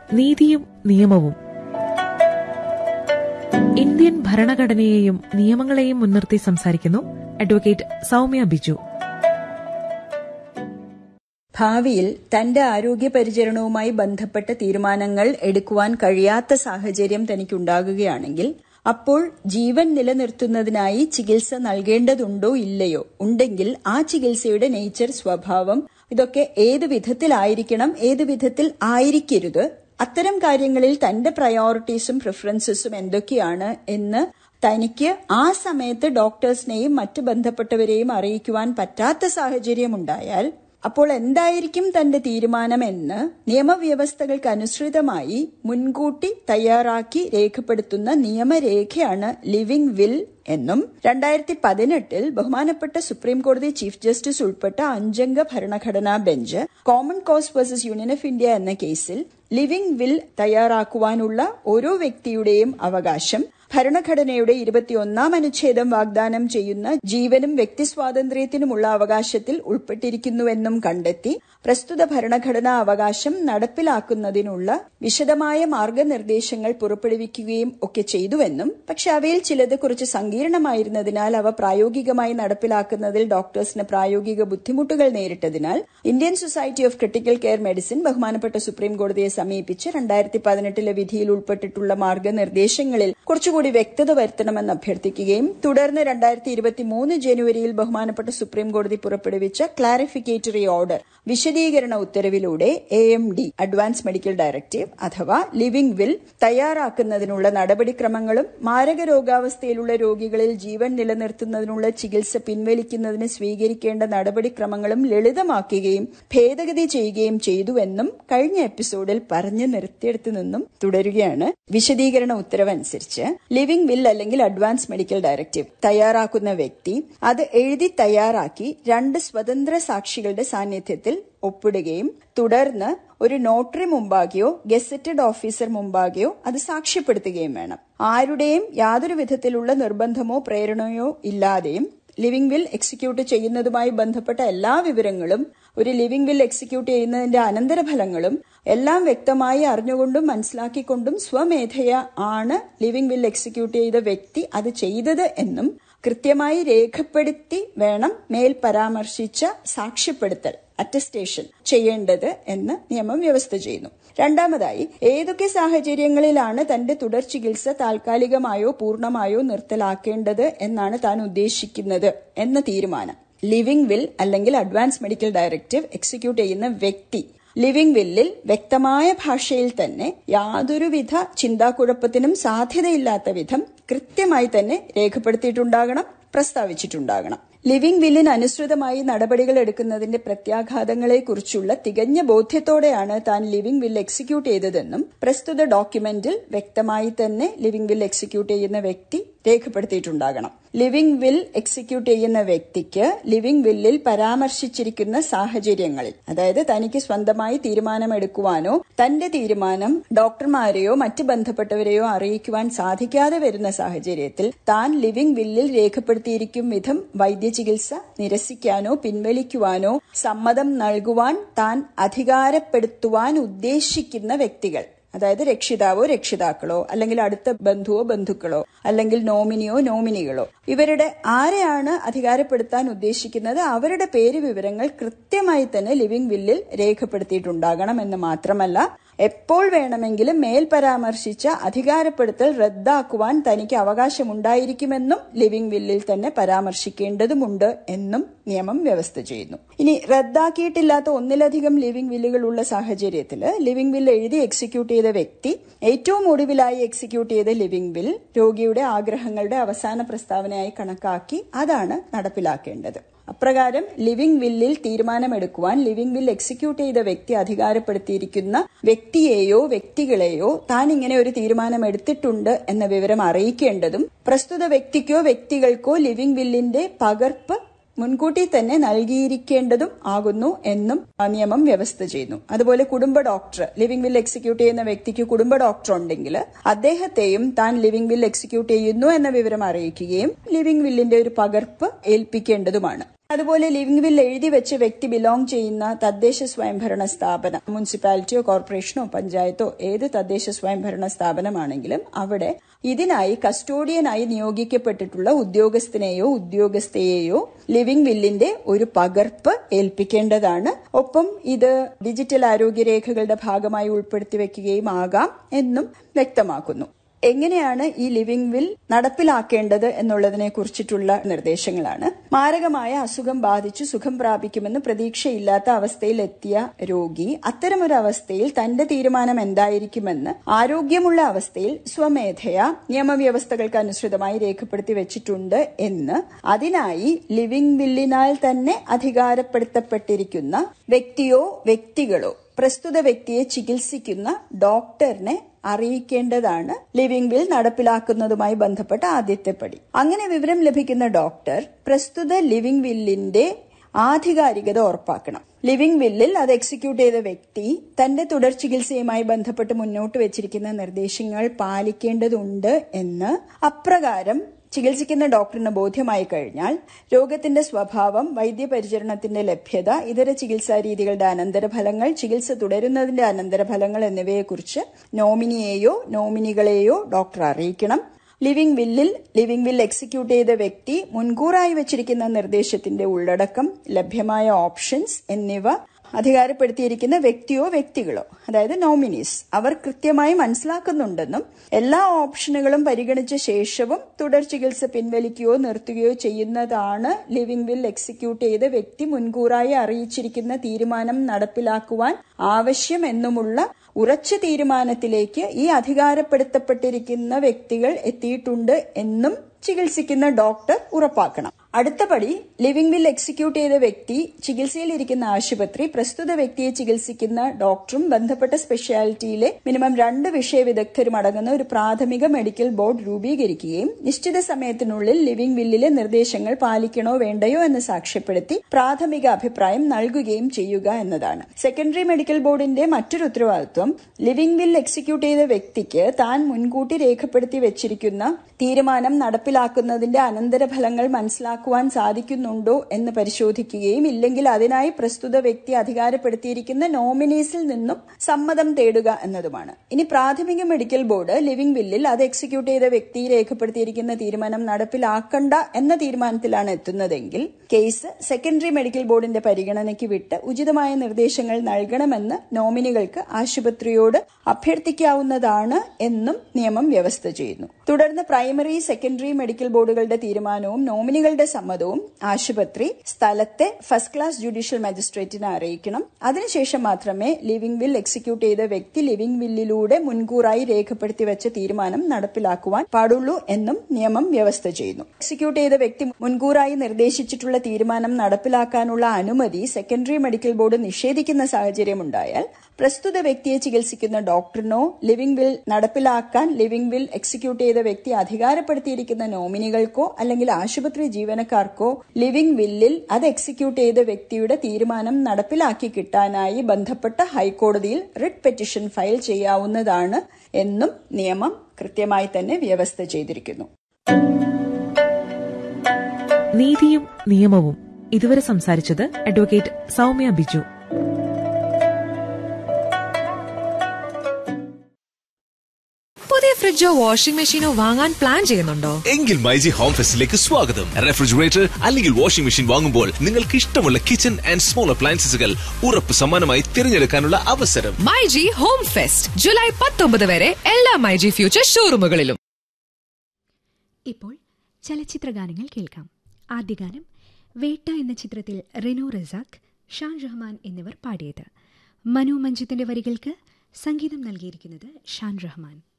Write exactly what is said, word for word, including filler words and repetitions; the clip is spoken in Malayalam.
നീതിയും നിയമവും. ഇന്ത്യൻ ഭരണഘടനയെയും നിയമങ്ങളെയും മുൻനിർത്തി സംസാരിക്കുന്നു അഡ്വക്കേറ്റ് സൗമ്യ ബിജു. ഭാവിയിൽ തന്റെ ആരോഗ്യ പരിചരണവുമായി ബന്ധപ്പെട്ട തീരുമാനങ്ങൾ എടുക്കുവാൻ കഴിയാത്ത സാഹചര്യം തനിക്കുണ്ടാകുകയാണെങ്കിൽ അപ്പോൾ ജീവൻ നിലനിർത്തുന്നതിനായി ചികിത്സ നൽകേണ്ടതുണ്ടോ ഇല്ലയോ, ഉണ്ടെങ്കിൽ ആ ചികിത്സയുടെ നേച്ചർ, സ്വഭാവം, ഇതൊക്കെ ഏത് വിധത്തിലായിരിക്കണം, ഏത് വിധത്തിൽ ആയിരിക്കരുത്, അത്തരം കാര്യങ്ങളിൽ തന്റെ പ്രയോറിറ്റീസും പ്രിഫറൻസസും എന്തൊക്കെയാണ് എന്ന് തനിക്ക് ആ സമയത്ത് ഡോക്ടേഴ്സിനെയും മറ്റ് ബന്ധപ്പെട്ടവരെയും അറിയിക്കുവാൻ പറ്റാത്ത സാഹചര്യമുണ്ടായാൽ അപ്പോൾ എന്തായിരിക്കും തന്റെ തീരുമാനമെന്ന് നിയമവ്യവസ്ഥകൾക്കനുസൃതമായി മുൻകൂട്ടി തയ്യാറാക്കി രേഖപ്പെടുത്തുന്ന നിയമരേഖയാണ് ലിവിംഗ് വിൽ എന്നും രണ്ടായിരത്തി പതിനെട്ടിൽ ബഹുമാനപ്പെട്ട സുപ്രീം കോടതി ചീഫ് ജസ്റ്റിസ് ഉൾപ്പെട്ട അഞ്ചംഗ ഭരണഘടനാ bench common cause versus union of India എന്ന കേസിൽ ലിവിംഗ് വിൽ തയ്യാറാക്കുവാനുള്ള ഓരോ വ്യക്തിയുടെയും അവകാശം ഭരണഘടനയുടെ ഇരുപത്തിയൊന്നാം അനുച്ഛേദം വാഗ്ദാനം ചെയ്യുന്ന ജീവനും വ്യക്തിസ്വാതന്ത്ര്യത്തിനുമുള്ള അവകാശത്തിൽ ഉൾപ്പെട്ടിരിക്കുന്നുവെന്നും കണ്ടെത്തി പ്രസ്തുത ഭരണഘടനാ അവകാശം നടപ്പിലാക്കുന്നതിനുള്ള വിശദമായ മാർഗനിർദ്ദേശങ്ങൾ പുറപ്പെടുവിക്കുകയും ഒക്കെ ചെയ്തുവെന്നും, പക്ഷെ അവയിൽ ചിലത് കുറച്ച് സങ്കീർണമായിരുന്നതിനാൽ അവ പ്രായോഗികമായി നടപ്പിലാക്കുന്നതിൽ ഡോക്ടേഴ്സിന് പ്രായോഗിക ബുദ്ധിമുട്ടുകൾ നേരിട്ടതിനാൽ Indian society of critical care medicine ബഹുമാനപ്പെട്ട സുപ്രീം കോടതിയെ സമീപിച്ച് രണ്ടായിരത്തി പതിനെട്ടിലെ വിധിയിൽ ഉൾപ്പെട്ടിട്ടുള്ള മാർഗനിർദ്ദേശങ്ങളിൽ കുറച്ചുകൂടി വ്യക്തത വരുത്തണമെന്ന് അഭ്യർത്ഥിക്കുകയും തുടർന്ന് രണ്ടായിരത്തി ഇരുപത്തി മൂന്ന് ജനുവരിയിൽ ബഹുമാനപ്പെട്ട സുപ്രീം കോടതി പുറപ്പെടുവിച്ച ക്ലാരിഫിക്കേറ്ററി ഓർഡർ വിശദീകരണ ഉത്തരവിലൂടെ A M D advance medical directive അഥവാ ലിവിംഗ് വിൽ തയ്യാറാക്കുന്നതിനുള്ള നടപടിക്രമങ്ങളും മാരക രോഗാവസ്ഥയിലുള്ള രോഗികളിൽ ജീവൻ നിലനിർത്തുന്നതിനുള്ള ചികിത്സ പിൻവലിക്കുന്നതിന് സ്വീകരിക്കേണ്ട നടപടിക്രമങ്ങളും ലളിതമാക്കുകയും ഭേദഗതി ചെയ്യുകയും ചെയ്തുവെന്നും കഴിഞ്ഞ എപ്പിസോഡിൽ പറഞ്ഞു നിർത്തിയെടുത്തു നിന്നും തുടരുകയാണ്. വിശദീകരണ ഉത്തരവനുസരിച്ച് ലിവിംഗ് വിൽ അല്ലെങ്കിൽ അഡ്വാൻസ് മെഡിക്കൽ ഡയറക്റ്റീവ് തയ്യാറാക്കുന്ന വ്യക്തി അത് എഴുതി തയ്യാറാക്കി രണ്ട് സ്വതന്ത്ര സാക്ഷികളുടെ സാന്നിധ്യത്തിൽ ഒപ്പിടുകയും തുടർന്ന് ഒരു നോട്ടറി മുമ്പാകെയോ ഗസറ്റഡ് ഓഫീസർ മുമ്പാകെയോ അത് സാക്ഷ്യപ്പെടുത്തുകയും വേണം. ആരുടെയും യാതൊരു വിധത്തിലുള്ള നിർബന്ധമോ പ്രേരണയോ ഇല്ലാതെയും ലിവിംഗ് വിൽ എക്സിക്യൂട്ട് ചെയ്യുന്നതുമായി ബന്ധപ്പെട്ട എല്ലാ വിവരങ്ങളും, ഒരു ലിവിംഗ് വിൽ എക്സിക്യൂട്ട് ചെയ്യുന്നതിന്റെ അനന്തരഫലങ്ങളും എല്ലാം വ്യക്തമായി അറിഞ്ഞുകൊണ്ടും മനസ്സിലാക്കിക്കൊണ്ടും സ്വമേധയ ആണ് ലിവിംഗ് വിൽ എക്സിക്യൂട്ട് ചെയ്ത വ്യക്തി അത് ചെയ്തത് എന്നും കൃത്യമായി രേഖപ്പെടുത്തി വേണം മേൽ പരാമർശിച്ച സാക്ഷ്യപ്പെടുത്തൽ അറ്റസ്റ്റേഷൻ ചെയ്യേണ്ടത് എന്ന് നിയമം വ്യവസ്ഥ ചെയ്യുന്നു. രണ്ടാമതായി, ഏതൊക്കെ സാഹചര്യങ്ങളിലാണ് തന്റെ തുടർ ചികിത്സ താൽക്കാലികമായോ പൂർണ്ണമായോ നിർത്തലാക്കേണ്ടത് എന്നാണ് താൻ ഉദ്ദേശിക്കുന്നത് എന്ന തീരുമാനം ലിവിംഗ് വിൽ അല്ലെങ്കിൽ അഡ്വാൻസ് മെഡിക്കൽ ഡയറക്റ്റീവ് എക്സിക്യൂട്ട് ചെയ്യുന്ന വ്യക്തി ലിവിംഗ് വില്ലിൽ വ്യക്തമായ ഭാഷയിൽ തന്നെ യാതൊരുവിധ ചിന്താക്കുഴപ്പത്തിനും സാധ്യതയില്ലാത്ത വിധം കൃത്യമായി തന്നെ രേഖപ്പെടുത്തിയിട്ടുണ്ടാകണം, പ്രസ്താവിച്ചിട്ടുണ്ടാകണം. ലിവിംഗ് വില്ലിന് അനുസൃതമായി നടപടികൾ എടുക്കുന്നതിന്റെ പ്രത്യാഘാതങ്ങളെക്കുറിച്ചുള്ള തികഞ്ഞ ബോധ്യത്തോടെയാണ് താൻ ലിവിംഗ് വിൽ എക്സിക്യൂട്ട് ചെയ്തതെന്നും പ്രസ്തുത ഡോക്യുമെന്റിൽ വ്യക്തമായി തന്നെ ലിവിംഗ് വിൽ എക്സിക്യൂട്ട് ചെയ്യുന്ന വ്യക്തി രേഖപ്പെടുത്തിയിട്ടുണ്ടാകണം. ലിവിംഗ് വിൽ എക്സിക്യൂട്ട് ചെയ്യുന്ന വ്യക്തിക്ക് ലിവിംഗ് വില്ലിൽ പരാമർശിച്ചിരിക്കുന്ന സാഹചര്യങ്ങളിൽ, അതായത് തനിക്ക് സ്വന്തമായി തീരുമാനമെടുക്കുവാനോ തന്റെ തീരുമാനം ഡോക്ടർമാരെയോ മറ്റ് ബന്ധപ്പെട്ടവരെയോ അറിയിക്കുവാൻ സാധിക്കാതെ വരുന്ന സാഹചര്യത്തിൽ താൻ ലിവിംഗ് വില്ലിൽ രേഖപ്പെടുത്തിയിരിക്കും വിധം വൈദ്യ ചികിത്സ നിരസിക്കാനോ പിൻവലിക്കുവാനോ സമ്മതം നൽകുവാൻ താൻ അധികാരപ്പെടുത്തുവാൻ ഉദ്ദേശിക്കുന്ന വ്യക്തികൾ, അതായത് രക്ഷിതാവോ രക്ഷിതാക്കളോ അല്ലെങ്കിൽ അടുത്ത ബന്ധുവോ ബന്ധുക്കളോ അല്ലെങ്കിൽ നോമിനിയോ നോമിനികളോ, ഇവരുടെ ആരെയാണ് അധികാരപ്പെടുത്താൻ ഉദ്ദേശിക്കുന്നത് അവരുടെ പേര് വിവരങ്ങൾ കൃത്യമായി തന്നെ ലിവിംഗ് വില്ലിൽ രേഖപ്പെടുത്തിയിട്ടുണ്ടാകണം എന്ന് മാത്രമല്ല എപ്പോൾ വേണമെങ്കിലും മേൽ പരാമർശിച്ച അധികാരപ്പെടുത്തൽ റദ്ദാക്കുവാൻ തനിക്ക് അവകാശമുണ്ടായിരിക്കുമെന്നും ലിവിംഗ് വില്ലിൽ തന്നെ പരാമർശിക്കേണ്ടതുണ്ട് എന്നും നിയമം വ്യവസ്ഥ ചെയ്യുന്നു. ഇനി റദ്ദാക്കിയിട്ടില്ലാത്ത ഒന്നിലധികം ലിവിംഗ് വില്ലുകൾ ഉള്ള സാഹചര്യത്തിൽ ലിവിംഗ് വിൽ എഴുതി എക്സിക്യൂട്ട് ചെയ്ത വ്യക്തി ഏറ്റവും ഒടുവിലായി എക്സിക്യൂട്ട് ചെയ്ത ലിവിംഗ് വിൽ രോഗിയുടെ ആഗ്രഹങ്ങളുടെ അവസാന പ്രസ്താവനയായി കണക്കാക്കി അതാണ് നടപ്പിലാക്കേണ്ടത്. അപ്രകാരം ലിവിംഗ് വില്ലിൽ തീരുമാനമെടുക്കുവാൻ ലിവിംഗ് വിൽ എക്സിക്യൂട്ട് ചെയ്ത വ്യക്തി അധികാരപ്പെടുത്തിയിരിക്കുന്ന വ്യക്തിയെയോ വ്യക്തികളെയോ താൻ ഇങ്ങനെ ഒരു തീരുമാനം എടുത്തിട്ടുണ്ട് എന്ന വിവരം അറിയിക്കേണ്ടതും പ്രസ്തുത വ്യക്തിക്കോ വ്യക്തികൾക്കോ ലിവിംഗ് വില്ലിന്റെ പകർപ്പ് മുൻകൂട്ടി തന്നെ നൽകിയിരിക്കേണ്ടതും ആകുന്നു എന്നും നിയമം വ്യവസ്ഥ ചെയ്യുന്നു. അതുപോലെ കുടുംബ ഡോക്ടർ, ലിവിംഗ് വിൽ എക്സിക്യൂട്ട് ചെയ്യുന്ന വ്യക്തിക്ക് കുടുംബ ഡോക്ടർ ഉണ്ടെങ്കിൽ അദ്ദേഹത്തെയും താൻ ലിവിംഗ് വിൽ എക്സിക്യൂട്ട് ചെയ്യുന്നു എന്ന വിവരം അറിയിക്കുകയും ലിവിംഗ് വില്ലിന്റെ ഒരു പകർപ്പ് ഏൽപ്പിക്കേണ്ടതുമാണ്. അതുപോലെ ലിവിംഗ് വിൽ എഴുതി വെച്ച് വ്യക്തി ബിലോങ് ചെയ്യുന്ന തദ്ദേശ സ്വയംഭരണ സ്ഥാപനം, മുനിസിപ്പാലിറ്റിയോ കോർപ്പറേഷനോ പഞ്ചായത്തോ ഏത് തദ്ദേശ സ്വയംഭരണ സ്ഥാപനമാണെങ്കിലും അവിടെ ഇതിനായി കസ്റ്റോഡിയനായി നിയോഗിക്കപ്പെട്ടിട്ടുള്ള ഉദ്യോഗസ്ഥനെയോ ഉദ്യോഗസ്ഥയെയോ ലിവിംഗ് വില്ലിന്റെ ഒരു പകർപ്പ് ഏൽപ്പിക്കേണ്ടതാണ്. ഒപ്പം ഇത് ഡിജിറ്റൽ ആരോഗ്യരേഖകളുടെ ഭാഗമായി ഉൾപ്പെടുത്തി വെക്കുകയും ആകാം എന്നും വ്യക്തമാക്കുന്നു. എങ്ങനെയാണ് ഈ ലിവിംഗ് വിൽ നടപ്പിലാക്കേണ്ടത് എന്നുള്ളതിനെ കുറിച്ചിട്ടുള്ള നിർദ്ദേശങ്ങളാണ്. മാരകമായ അസുഖം ബാധിച്ചു സുഖം പ്രാപിക്കുമെന്ന് പ്രതീക്ഷയില്ലാത്ത അവസ്ഥയിലെത്തിയ രോഗി അത്തരമൊരു അവസ്ഥയിൽ തന്റെ തീരുമാനം എന്തായിരിക്കുമെന്ന് ആരോഗ്യമുള്ള അവസ്ഥയിൽ സ്വമേധയാ നിയമവ്യവസ്ഥകൾക്ക് അനുസൃതമായി രേഖപ്പെടുത്തി വെച്ചിട്ടുണ്ട് എന്ന് അതിനായി ലിവിംഗ് വില്ലിനാൽ തന്നെ അധികാരപ്പെടുത്തപ്പെട്ടിരിക്കുന്ന വ്യക്തിയോ വ്യക്തികളോ പ്രസ്തുത വ്യക്തിയെ ചികിത്സിക്കുന്ന ഡോക്ടറിനെ അറിയിക്കേണ്ടതാണ് ലിവിംഗ് വിൽ നടപ്പിലാക്കുന്നതുമായി ബന്ധപ്പെട്ട ആദ്യത്തെ പടി. അങ്ങനെ വിവരം ലഭിക്കുന്ന ഡോക്ടർ പ്രസ്തുത ലിവിംഗ് വില്ലിന്റെ ആധികാരികത ഉറപ്പാക്കണം. ലിവിംഗ് വില്ലിൽ അത് എക്സിക്യൂട്ട് ചെയ്ത വ്യക്തി തന്റെ തുടർ ചികിത്സയുമായി ബന്ധപ്പെട്ട് മുന്നോട്ട് വെച്ചിരിക്കുന്ന നിർദ്ദേശങ്ങൾ പാലിക്കേണ്ടതുണ്ട് എന്ന് അപ്രകാരം ചികിത്സിക്കുന്ന ഡോക്ടറിന് ബോധ്യമായി കഴിഞ്ഞാൽ രോഗത്തിന്റെ സ്വഭാവം, വൈദ്യപരിചരണത്തിന്റെ ലഭ്യത, ഇതര ചികിത്സാ രീതികളുടെ അനന്തരഫലങ്ങൾ, ചികിത്സ തുടരുന്നതിന്റെ അനന്തരഫലങ്ങൾ എന്നിവയെക്കുറിച്ച് നോമിനിയെയോ നോമിനികളെയോ ഡോക്ടർ അറിയിക്കണം. ലിവിംഗ് വില്ലിൽ ലിവിംഗ് വിൽ എക്സിക്യൂട്ട് ചെയ്ത വ്യക്തി മുൻകൂറായി വെച്ചിരിക്കുന്ന നിർദ്ദേശത്തിന്റെ ഉള്ളടക്കം, ലഭ്യമായ ഓപ്ഷൻസ് എന്നിവ അധികാരപ്പെടുത്തിയിരിക്കുന്ന വ്യക്തിയോ വ്യക്തികളോ അതായത് നോമിനീസ് അവർ കൃത്യമായി മനസ്സിലാക്കുന്നുണ്ടെന്നും എല്ലാ ഓപ്ഷനുകളും പരിഗണിച്ച ശേഷവും തുടർ ചികിത്സ പിൻവലിക്കുകയോ നിർത്തുകയോ ചെയ്യുന്നതാണ് ലിവിംഗ് വിൽ എക്സിക്യൂട്ട് ചെയ്ത വ്യക്തി മുൻകൂറായി അറിയിച്ചിരിക്കുന്ന തീരുമാനം നടപ്പിലാക്കുവാൻ ആവശ്യം എന്നുമുള്ള ഉറച്ച തീരുമാനത്തിലേക്ക് ഈ അധികാരപ്പെടുത്തപ്പെട്ടിരിക്കുന്ന വ്യക്തികൾ എത്തിയിട്ടുണ്ട് എന്നും ചികിത്സിക്കുന്ന ഡോക്ടർ ഉറപ്പാക്കണം. അടുത്ത പടി, ലിവിംഗ് വിൽ എക്സിക്യൂട്ട് ചെയ്ത വ്യക്തി ചികിത്സയിലിരിക്കുന്ന ആശുപത്രി പ്രസ്തുത വ്യക്തിയെ ചികിത്സിക്കുന്ന ഡോക്ടറും ബന്ധപ്പെട്ട സ്പെഷ്യാലിറ്റിയിലെ മിനിമം രണ്ട് വിഷയ വിദഗ്ധരും അടങ്ങുന്ന ഒരു പ്രാഥമിക മെഡിക്കൽ ബോർഡ് രൂപീകരിക്കുകയും നിശ്ചിത സമയത്തിനുള്ളിൽ ലിവിംഗ് വില്ലിലെ നിർദ്ദേശങ്ങൾ പാലിക്കണോ വേണ്ടയോ എന്ന് സാക്ഷ്യപ്പെടുത്തി പ്രാഥമിക അഭിപ്രായം നൽകുകയും ചെയ്യുക എന്നതാണ്. സെക്കൻഡറി മെഡിക്കൽ ബോർഡിന്റെ മറ്റൊരു ഉത്തരവാദിത്വം ലിവിംഗ് വിൽ എക്സിക്യൂട്ട് ചെയ്ത വ്യക്തിക്ക് താൻ മുൻകൂട്ടി രേഖപ്പെടുത്തി വെച്ചിരിക്കുന്ന തീരുമാനം നടപ്പിലാക്കുന്നതിന്റെ അനന്തരഫലങ്ങൾ മനസ്സിലാക്കുവാൻ സാധിക്കുന്നുണ്ടോ എന്ന് പരിശോധിക്കുകയും ഇല്ലെങ്കിൽ അതിനായി പ്രസ്തുത വ്യക്തി അധികാരപ്പെടുത്തിയിരിക്കുന്ന നോമിനീസിൽ നിന്നും സമ്മതം തേടുക എന്നതുമാണ്. ഇനി പ്രാഥമിക മെഡിക്കൽ ബോർഡ് ലിവിംഗ് വില്ലിൽ അത് എക്സിക്യൂട്ട് ചെയ്ത വ്യക്തി രേഖപ്പെടുത്തിയിരിക്കുന്ന തീരുമാനം നടപ്പിലാക്കണ്ട എന്ന തീരുമാനത്തിലാണ് എത്തുന്നതെങ്കിൽ കേസ് സെക്കൻഡറി മെഡിക്കൽ ബോർഡിന്റെ പരിഗണനയ്ക്ക് വിട്ട് ഉചിതമായ നിർദ്ദേശങ്ങൾ നൽകണമെന്ന് നോമിനികൾക്ക് ആശുപത്രിയോട് അഭ്യർത്ഥിക്കാവുന്നതാണ് എന്നും നിയമം വ്യവസ്ഥ ചെയ്യുന്നു. തുടർന്ന് പ്രൈമറി സെക്കൻഡറി മെഡിക്കൽ ബോർഡുകളുടെ തീരുമാനവും നോമിനികളുടെ സമ്മതവും ആശുപത്രി സ്ഥലത്തെ ഫസ്റ്റ് ക്ലാസ് ജുഡീഷ്യൽ മജിസ്ട്രേറ്റിനെ അറിയിക്കണം. അതിനുശേഷം മാത്രമേ ലിവിംഗ് വിൽ എക്സിക്യൂട്ട് ചെയ്ത വ്യക്തി ലിവിംഗ് വില്ലിലൂടെ മുൻകൂറായി രേഖപ്പെടുത്തി വെച്ച തീരുമാനം നടപ്പിലാക്കുവാൻ പാടുള്ളൂ എന്നും നിയമം വ്യവസ്ഥ ചെയ്യുന്നു. എക്സിക്യൂട്ട് ചെയ്ത വ്യക്തി മുൻകൂറായി നിർദ്ദേശിച്ചിട്ടുള്ള തീരുമാനം നടപ്പിലാക്കാനുള്ള അനുമതി സെക്കൻഡറി മെഡിക്കൽ ബോർഡ് നിഷേധിക്കുന്ന സാഹചര്യമുണ്ടായാൽ പ്രസ്തുത വ്യക്തിയെ ചികിത്സിക്കുന്ന ഡോക്ടറിനോ ലിവിംഗ് വിൽ നടപ്പിലാക്കാൻ ലിവിംഗ് വിൽ എക്സിക്യൂട്ട് ചെയ്ത വ്യക്തി അധികാരപ്പെടുത്തിയിരിക്കുന്ന നോമിനികൾക്കോ അല്ലെങ്കിൽ ആശുപത്രി ജീവനക്കാർക്കോ ലിവിംഗ് വില്ലിൽ അത് എക്സിക്യൂട്ട് ചെയ്ത വ്യക്തിയുടെ തീരുമാനം നടപ്പിലാക്കി കിട്ടാനായി ബന്ധപ്പെട്ട ഹൈക്കോടതിയിൽ റിട്ട് പെറ്റിഷൻ ഫയൽ ചെയ്യാവുന്നതാണ് എന്നും നിയമം കൃത്യമായി തന്നെ വ്യവസ്ഥ ചെയ്തിരിക്കുന്നു. നീതിയും നിയമവും ഇതുവരെ സംസാരിച്ചത് അഡ്വക്കേറ്റ് സൗമ്യ ബിജു. പുതിയ ഫ്രിഡ്ജോ വാഷിംഗ് മെഷീനോ വാങ്ങാൻ പ്ലാൻ ചെയ്യുന്നുണ്ടോ? എങ്കിൽ മൈജി ഹോം ഫെസ്റ്റിലേക്ക് സ്വാഗതം. റെഫ്രിജറേറ്റർ അല്ലെങ്കിൽ വാഷിംഗ് മെഷീൻ വാങ്ങുമ്പോൾ നിങ്ങൾക്ക് ഇഷ്ടമുള്ള കിച്ചൺ ആൻഡ് സ്മോൾ അപ്ലയൻസസുകൾ ഉറപ്പ് സമ്മാനമായി തിരഞ്ഞെടുക്കാനുള്ള അവസരം. മൈജി ഹോം ഫെസ്റ്റ് ജൂലൈ പത്തൊമ്പത് വരെ എല്ലാ മൈജി ഫ്യൂച്ചർ ഷോറൂമുകളിലും. ഇപ്പോൾ ചലച്ചിത്ര ഗാനങ്ങൾ കേൾക്കാം. ആദ്യ ഗാനം വേട്ട എന്ന ചിത്രത്തിൽ റിനോ റസാഖ്, ഷാൻ റഹ്മാൻ എന്നിവർ പാടിയത്. മനു മഞ്ജിത്തിന്റെ വരികൾക്ക് സംഗീതം നൽകിയിരിക്കുന്നത് ഷാൻ റഹ്മാൻ.